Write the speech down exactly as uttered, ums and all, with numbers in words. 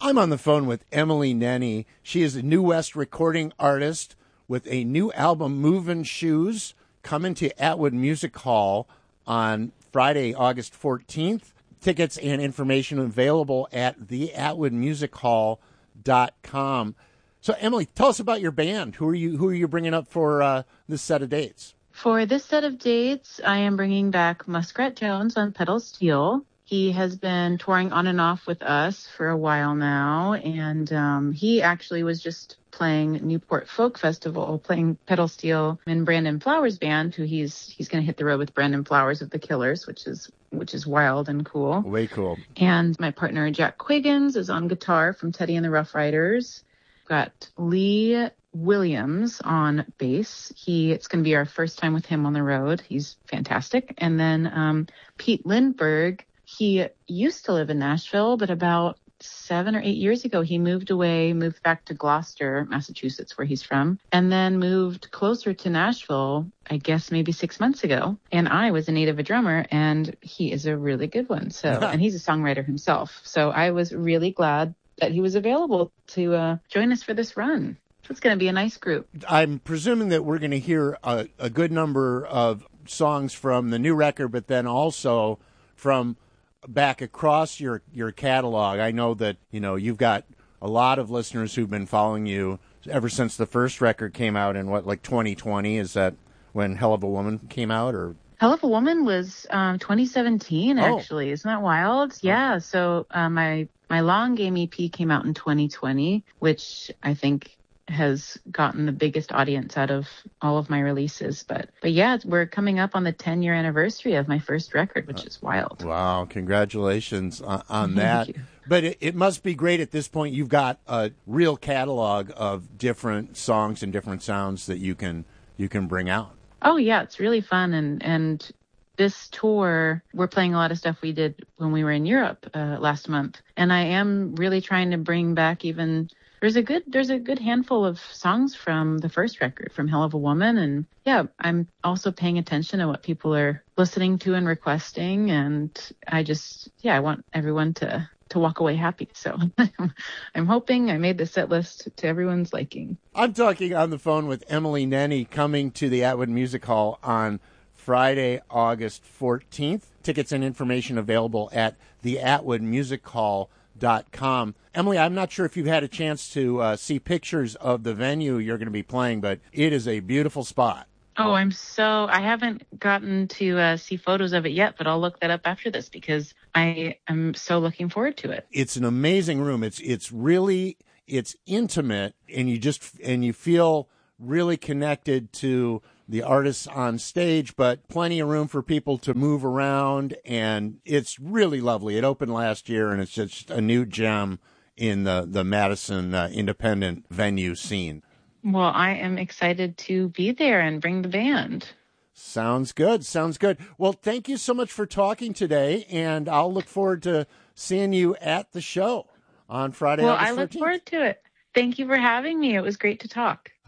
I'm on the phone with Emily Nenny. She is a New West recording artist with a new album, Movin' Shoes, coming to Atwood Music Hall on Friday, August fourteenth. Tickets and information available at the atwood music hall dot com. So, Emily, tell us about your band. Who are you Who are you bringing up for uh, this set of dates? For this set of dates, I am bringing back Muskrat Jones on pedal steel. He has been touring on and off with us for a while now, and um, he actually was just playing Newport Folk Festival, playing pedal steel in Brandon Flowers' band, who he's he's going to hit the road with Brandon Flowers of the Killers, which is which is wild and cool. Way cool. And my partner Jack Quiggins is on guitar from Teddy and the Rough Riders. Got Lee Williams on bass. He it's going to be our first time with him on the road. He's fantastic. And then um, Pete Lindberg. He used to live in Nashville, but about seven or eight years ago, he moved away, moved back to Gloucester, Massachusetts, where he's from, and then moved closer to Nashville, I guess maybe six months ago. And I was in need of a drummer, and he is a really good one. So, and he's a songwriter himself. So I was really glad that he was available to uh, join us for this run. It's going to be a nice group. I'm presuming that we're going to hear a, a good number of songs from the new record, but then also from back across your, your catalog. I know that, you know, you've got a lot of listeners who've been following you ever since the first record came out in, what, like twenty twenty? Is that when Hell of a Woman came out? Or Hell of a Woman was um, twenty seventeen, oh. actually. Isn't that wild? Yeah, so uh, my, my long game E P came out in twenty twenty, which I think has gotten the biggest audience out of all of my releases. But but yeah, we're coming up on the ten-year anniversary of my first record, which is wild. Wow, congratulations on, on that. Thank you. But it, it must be great at this point. You've got a real catalog of different songs and different sounds that you can you can bring out. Oh, yeah, it's really fun. And, and this tour, we're playing a lot of stuff we did when we were in Europe uh, last month. And I am really trying to bring back even... There's a good there's a good handful of songs from the first record, from Hell of a Woman. And yeah, I'm also paying attention to what people are listening to and requesting. And I just, yeah, I want everyone to, to walk away happy. So I'm hoping I made the set list to everyone's liking. I'm talking on the phone with Emily Nenny, coming to the Atwood Music Hall on Friday, August fourteenth. Tickets and information available at the atwood music hall dot com. Emily, I'm not sure if you've had a chance to uh, see pictures of the venue you're going to be playing, but it is a beautiful spot. Oh, I'm so, I haven't gotten to uh, see photos of it yet, but I'll look that up after this because I am so looking forward to it. It's an amazing room. It's, it's really, it's intimate, and you just, and you feel really connected to the artists on stage, but plenty of room for people to move around, and it's really lovely. It opened last year, and it's just a new gem in the, the Madison uh, independent venue scene. Well, I am excited to be there and bring the band. Sounds good. Sounds good. Well, thank you so much for talking today, and I'll look forward to seeing you at the show on Friday. Well, August I look fourteenth. forward to it. Thank you for having me. It was great to talk.